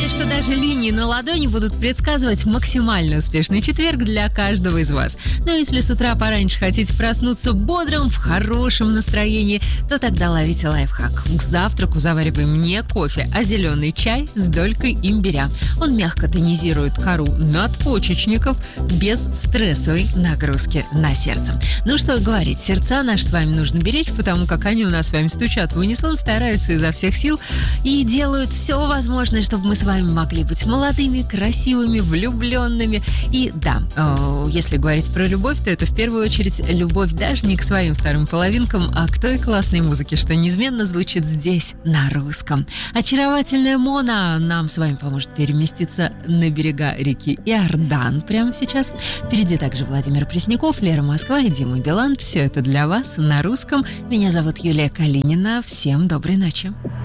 что даже линии на ладони будут предсказывать максимально успешный четверг для каждого из вас. Но если с утра пораньше хотите проснуться бодрым, в хорошем настроении, то тогда ловите лайфхак. К завтраку завариваем не кофе, а зеленый чай с долькой имбиря. Он мягко тонизирует кору надпочечников без стрессовой нагрузки на сердце. Ну что говорить, сердца наши с вами нужно беречь, потому как они у нас с вами стучат в унисон, стараются изо всех сил и делают все возможное, чтобы мы с вами могли быть молодыми, красивыми, влюбленными. И да, если говорить про любовь, то это в первую очередь любовь даже не к своим вторым половинкам, а к той классной музыке, что неизменно звучит здесь, на русском. Очаровательная Мона нам с вами поможет переместиться на берега реки Иордан прямо сейчас. Впереди также Владимир Пресняков, Лера Москва и Дима Билан. Все это для вас на русском. Меня зовут Юлия Калинина. Всем доброй ночи.